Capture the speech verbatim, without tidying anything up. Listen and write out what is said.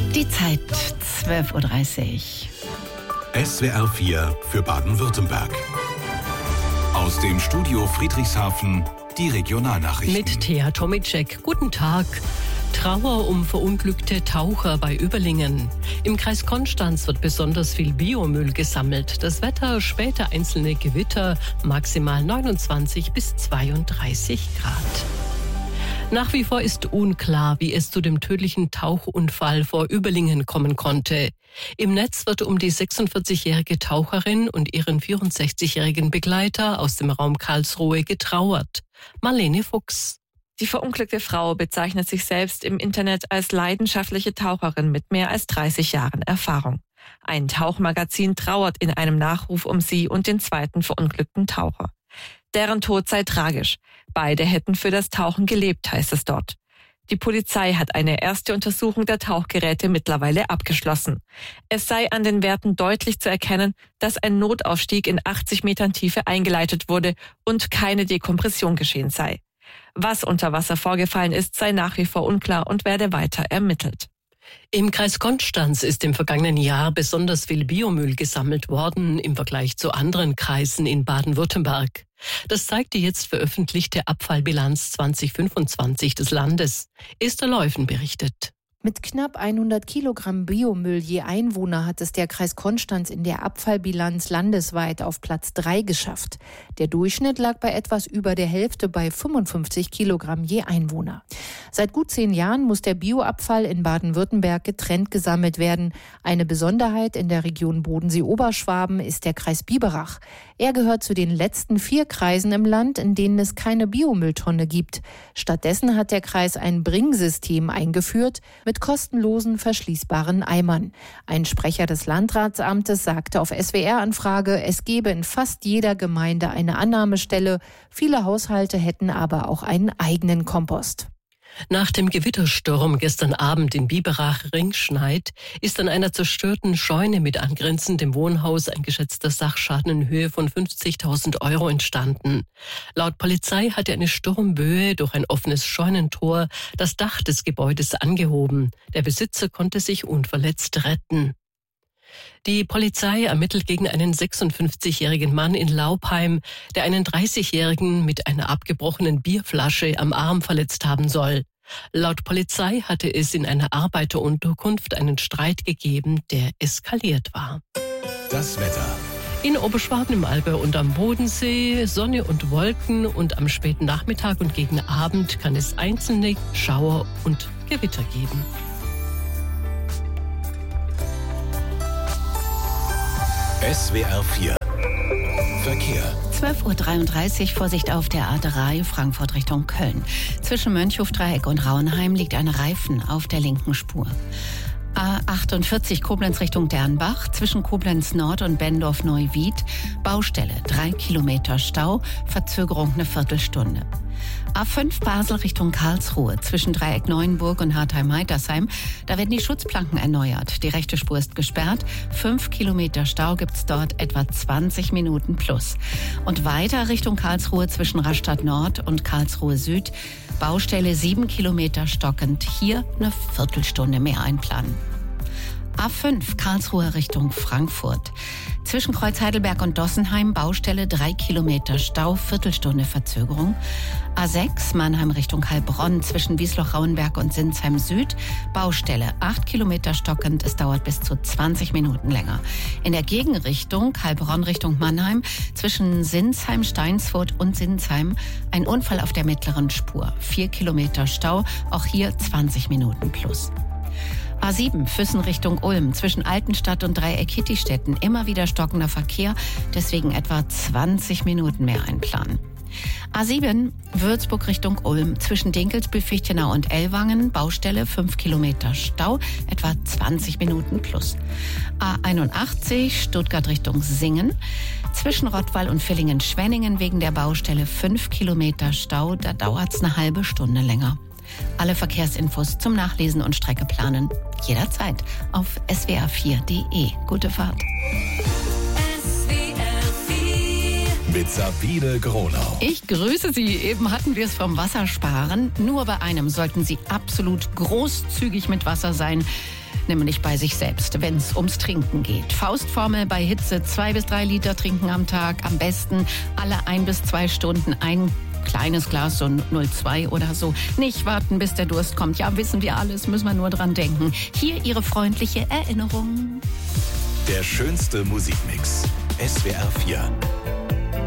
Die Zeit zwölf Uhr dreißig. S W R vier für Baden-Württemberg. Aus dem Studio Friedrichshafen die Regionalnachrichten. Mit Thea Tomicek. Guten Tag. Trauer um verunglückte Taucher bei Überlingen. Im Kreis Konstanz wird besonders viel Biomüll gesammelt. Das Wetter, späte einzelne Gewitter, maximal neunundzwanzig bis zweiunddreißig Grad. Nach wie vor ist unklar, wie es zu dem tödlichen Tauchunfall vor Überlingen kommen konnte. Im Netz wird um die sechsundvierzigjährige Taucherin und ihren vierundsechzigjährigen Begleiter aus dem Raum Karlsruhe getrauert. Marlene Fuchs. Die verunglückte Frau bezeichnet sich selbst im Internet als leidenschaftliche Taucherin mit mehr als dreißig Jahren Erfahrung. Ein Tauchmagazin trauert in einem Nachruf um sie und den zweiten verunglückten Taucher. Deren Tod sei tragisch. Beide hätten für das Tauchen gelebt, heißt es dort. Die Polizei hat eine erste Untersuchung der Tauchgeräte mittlerweile abgeschlossen. Es sei an den Werten deutlich zu erkennen, dass ein Notaufstieg in achtzig Metern Tiefe eingeleitet wurde und keine Dekompression geschehen sei. Was unter Wasser vorgefallen ist, sei nach wie vor unklar und werde weiter ermittelt. Im Kreis Konstanz ist im vergangenen Jahr besonders viel Biomüll gesammelt worden im Vergleich zu anderen Kreisen in Baden-Württemberg. Das zeigt die jetzt veröffentlichte Abfallbilanz zwanzig fünfundzwanzig des Landes. Esther Leuven berichtet. Mit knapp hundert Kilogramm Biomüll je Einwohner hat es der Kreis Konstanz in der Abfallbilanz landesweit auf Platz drei geschafft. Der Durchschnitt lag bei etwas über der Hälfte bei fünfundfünfzig Kilogramm je Einwohner. Seit gut zehn Jahren muss der Bioabfall in Baden-Württemberg getrennt gesammelt werden. Eine Besonderheit in der Region Bodensee-Oberschwaben ist der Kreis Biberach. Er gehört zu den letzten vier Kreisen im Land, in denen es keine Biomülltonne gibt. Stattdessen hat der Kreis ein Bring-System eingeführt mit kostenlosen verschließbaren Eimern. Ein Sprecher des Landratsamtes sagte auf S W R-Anfrage, es gebe in fast jeder Gemeinde eine Annahmestelle. Viele Haushalte hätten aber auch einen eigenen Kompost. Nach dem Gewittersturm gestern Abend in Biberach-Ringschneid ist an einer zerstörten Scheune mit angrenzendem Wohnhaus ein geschätzter Sachschaden in Höhe von fünfzigtausend Euro entstanden. Laut Polizei hatte eine Sturmböe durch ein offenes Scheunentor das Dach des Gebäudes angehoben. Der Besitzer konnte sich unverletzt retten. Die Polizei ermittelt gegen einen sechsundfünfzigjährigen Mann in Laupheim, der einen dreißigjährigen mit einer abgebrochenen Bierflasche am Arm verletzt haben soll. Laut Polizei hatte es in einer Arbeiterunterkunft einen Streit gegeben, der eskaliert war. Das Wetter. In Oberschwaben im Allgäu und am Bodensee Sonne und Wolken und am späten Nachmittag und gegen Abend kann es einzelne Schauer und Gewitter geben. S W R vier Verkehr. zwölf Uhr dreiunddreißig, Vorsicht auf der A drei, Frankfurt Richtung Köln. Zwischen Mönchhofdreieck und Rauenheim liegt ein Reifen auf der linken Spur. A achtundvierzig Koblenz Richtung Dernbach, zwischen Koblenz Nord und Bendorf-Neuwied, Baustelle, drei Kilometer Stau, Verzögerung eine Viertelstunde. A fünf Basel Richtung Karlsruhe, zwischen Dreieck Neuenburg und Hartheim-Heitersheim, da werden die Schutzplanken erneuert. Die rechte Spur ist gesperrt, fünf Kilometer Stau gibt's dort, etwa zwanzig Minuten plus. Und weiter Richtung Karlsruhe zwischen Rastatt Nord und Karlsruhe Süd, Baustelle sieben Kilometer stockend, hier eine Viertelstunde mehr einplanen. A fünf Karlsruhe Richtung Frankfurt. Zwischen Kreuz Heidelberg und Dossenheim Baustelle drei Kilometer Stau, Viertelstunde Verzögerung. A sechs Mannheim Richtung Heilbronn zwischen Wiesloch-Rauenberg und Sinsheim Süd Baustelle acht Kilometer stockend, es dauert bis zu zwanzig Minuten länger. In der Gegenrichtung Heilbronn Richtung Mannheim zwischen Sinsheim, Steinsfurt und Sinsheim ein Unfall auf der mittleren Spur. vier Kilometer Stau, auch hier zwanzig Minuten plus. A sieben Füssen Richtung Ulm, zwischen Altenstadt und Dreieck Hittistetten immer wieder stockender Verkehr, deswegen etwa zwanzig Minuten mehr einplanen. A sieben Würzburg Richtung Ulm, zwischen Dinkelsbühl-Fichtenau und Ellwangen, Baustelle fünf Kilometer Stau, etwa zwanzig Minuten plus. A einundachtzig Stuttgart Richtung Singen, zwischen Rottweil und Villingen-Schwenningen wegen der Baustelle fünf Kilometer Stau, da dauert's eine halbe Stunde länger. Alle Verkehrsinfos zum Nachlesen und Strecke planen jederzeit auf s w r vier punkt d e. Gute Fahrt. S W R vier mit Sabine Gronau. Ich grüße Sie. Eben hatten wir es vom Wassersparen. Nur bei einem sollten Sie absolut großzügig mit Wasser sein. nämlich bei sich selbst, wenn es ums Trinken geht. Faustformel bei Hitze, zwei bis drei Liter trinken am Tag, am besten alle ein bis zwei Stunden ein kleines Glas, so null Komma zwei oder so. Nicht warten, bis der Durst kommt. Ja, wissen wir alles, müssen wir nur dran denken. Hier Ihre freundliche Erinnerung. Der schönste Musikmix. S W R vier.